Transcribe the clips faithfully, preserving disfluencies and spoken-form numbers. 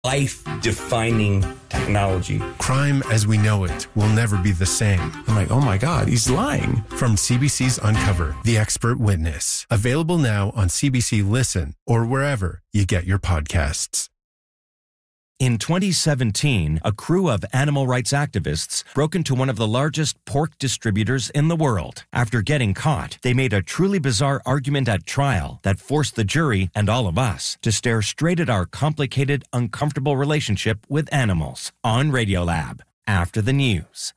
life-defining technology. Crime as we know it will never be the same. I'm like, oh my God, he's lying. From C B C's Uncover, The Expert Witness. Available now on C B C Listen or wherever you get your podcasts. In twenty seventeen, a crew of animal rights activists broke into one of the largest pork distributors in the world. After getting caught, they made a truly bizarre argument at trial that forced the jury and all of us to stare straight at our complicated, uncomfortable relationship with animals. On Radiolab, after the news.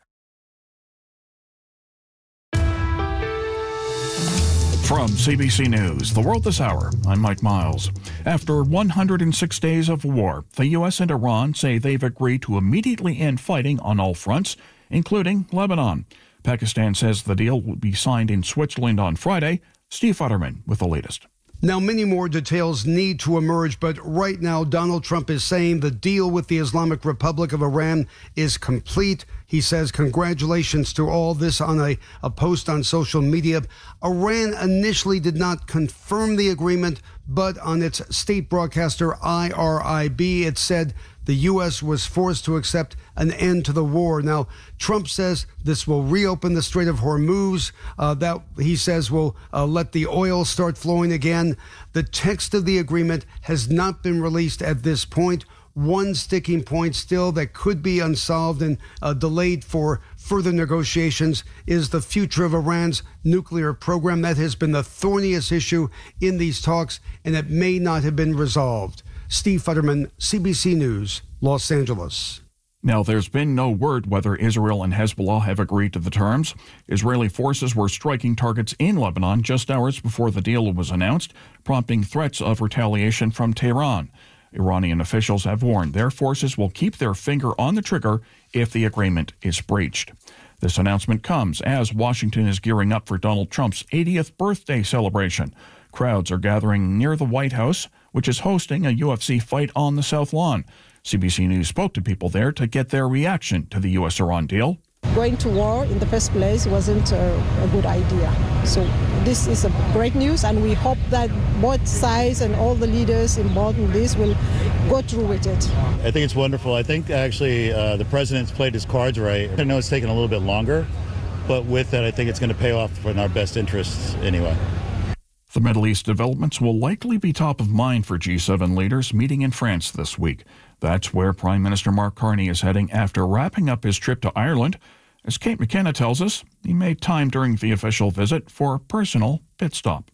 From C B C News, The World This Hour, I'm Mike Miles. After one hundred six days of war, the U S and Iran say they've agreed to immediately end fighting on all fronts, including Lebanon. Pakistan says the deal will be signed in Switzerland on Friday. Steve Futterman with the latest. Now, many more details need to emerge, but right now, Donald Trump is saying the deal with the Islamic Republic of Iran is complete. He says congratulations to all this on a, a post on social media. Iran initially did not confirm the agreement, but on its state broadcaster I R I B, it said the U S was forced to accept an end to the war. Now, Trump says this will reopen the Strait of Hormuz. Uh, that, he says, will uh, let the oil start flowing again. The text of the agreement has not been released at this point. One sticking point still that could be unsolved and uh, delayed for further negotiations is the future of Iran's nuclear program. That has been the thorniest issue in these talks, and it may not have been resolved. Steve Futterman, C B C News, Los Angeles. Now, there's been no word whether Israel and Hezbollah have agreed to the terms. Israeli forces were striking targets in Lebanon just hours before the deal was announced, prompting threats of retaliation from Tehran. Iranian officials have warned their forces will keep their finger on the trigger if the agreement is breached. This announcement comes as Washington is gearing up for Donald Trump's eightieth birthday celebration. Crowds are gathering near the White House, which is hosting a U F C fight on the South Lawn. C B C News spoke to people there to get their reaction to the U S-Iran deal. Going to war in the first place wasn't a, a good idea. So this is a great news, and we hope that both sides and all the leaders involved in this will go through with it. I think it's wonderful. I think actually uh, the president's played his cards right. I know it's taken a little bit longer, but with that, I think it's going to pay off in our best interests anyway. The Middle East developments will likely be top of mind for G seven leaders meeting in France this week. That's where Prime Minister Mark Carney is heading after wrapping up his trip to Ireland. As Kate McKenna tells us, he made time during the official visit for a personal pit stop.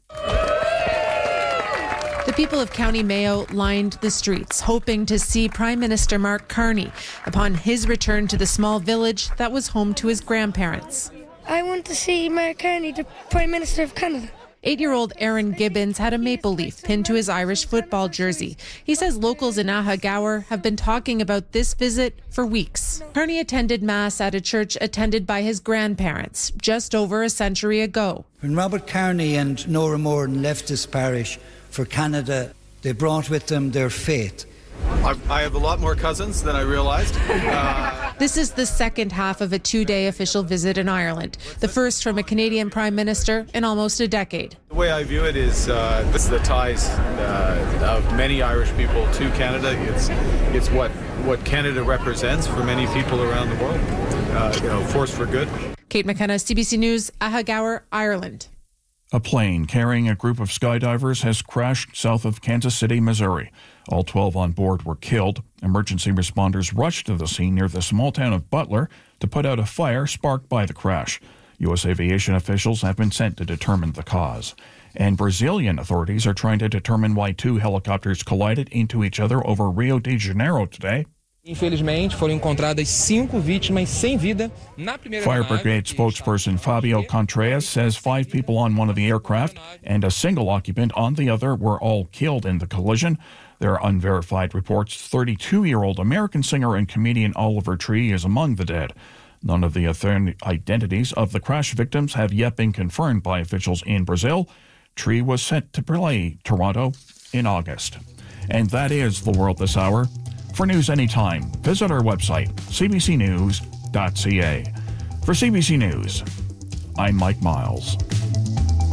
The people of County Mayo lined the streets, hoping to see Prime Minister Mark Carney upon his return to the small village that was home to his grandparents. I want to see Mark Carney, the Prime Minister of Canada. Eight-year-old Aaron Gibbons had a maple leaf pinned to his Irish football jersey. He says locals in Ahagower have been talking about this visit for weeks. Carney attended Mass at a church attended by his grandparents just over a century ago. When Robert Carney and Nora Moran left this parish for Canada, they brought with them their faith. I have a lot more cousins than I realized. Uh... This is the second half of a two-day official visit in Ireland, the first from a Canadian Prime Minister in almost a decade. The way I view it is uh, this is the ties uh, of many Irish people to Canada. It's it's what, what Canada represents for many people around the world, uh, you know, force for good. Kate McKenna, C B C News, Ahagower, Ireland. A plane carrying a group of skydivers has crashed south of Kansas City, Missouri. All twelve on board were killed. Emergency responders rushed to the scene near the small town of Butler to put out a fire sparked by the crash. U S aviation officials have been sent to determine the cause. And Brazilian authorities are trying to determine why two helicopters collided into each other over Rio de Janeiro today. Infelizmente, foram encontradas cinco vítimas sem vida na primeira. Fire Brigade spokesperson Fabio Contreras says five people on one of the aircraft and a single occupant on the other were all killed in the collision. There are unverified reports thirty-two-year-old American singer and comedian Oliver Tree is among the dead. None of the identities of the crash victims have yet been confirmed by officials in Brazil. Tree was set to play Toronto in August. And that is The World This Hour. For news anytime, visit our website, c b c news dot c a. For C B C News, I'm Mike Miles.